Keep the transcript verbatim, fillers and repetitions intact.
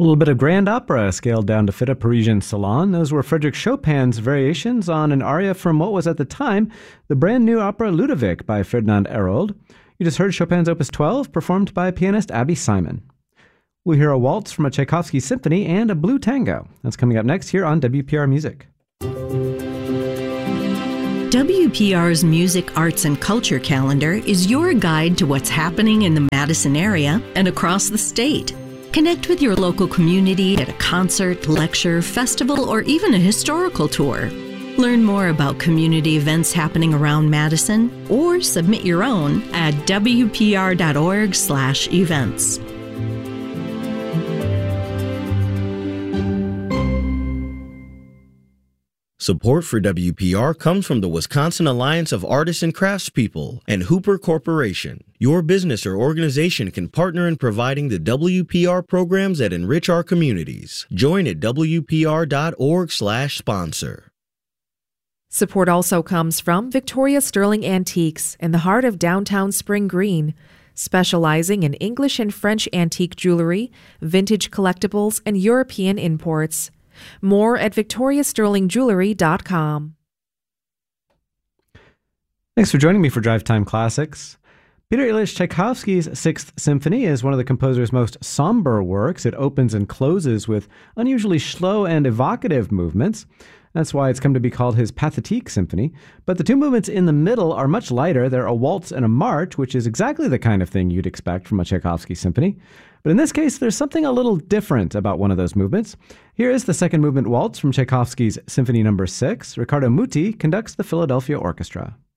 A little bit of grand opera scaled down to fit a Parisian salon. Those were Frédéric Chopin's variations on an aria from what was at the time the brand new opera Ludovic by Ferdinand Hérold. You just heard Chopin's Opus twelve performed by pianist Abby Simon. We'll hear a waltz from a Tchaikovsky symphony and a blue tango. That's coming up next here on W P R Music. W P R's Music, Arts, and Culture calendar is your guide to what's happening in the Madison area and across the state. Connect with your local community at a concert, lecture, festival, or even a historical tour. Learn more about community events happening around Madison or submit your own at W P R dot org slash events. Support for W P R comes from the Wisconsin Alliance of Artists and Craftspeople and Hooper Corporation. Your business or organization can partner in providing the W P R programs that enrich our communities. Join at W P R dot org slash sponsor. Support also comes from Victoria Sterling Antiques in the heart of downtown Spring Green, specializing in English and French antique jewelry, vintage collectibles, and European imports. More at victoria sterling jewelry dot com. Thanks for joining me for Drive Time Classics. Peter Ilyich Tchaikovsky's Sixth Symphony is one of the composer's most somber works. It opens and closes with unusually slow and evocative movements. That's why it's come to be called his Pathétique Symphony. But the two movements in the middle are much lighter. They're a waltz and a march, which is exactly the kind of thing you'd expect from a Tchaikovsky symphony. But in this case, there's something a little different about one of those movements. Here is the second movement waltz from Tchaikovsky's Symphony Number six. Riccardo Muti conducts the Philadelphia Orchestra.